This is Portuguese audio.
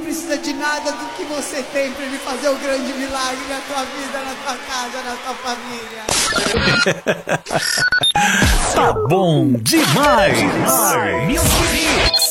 precisa de nada do que você tem pra ele fazer o grande milagre na tua vida, na tua casa, na tua família. Tá bom demais! Music Mix.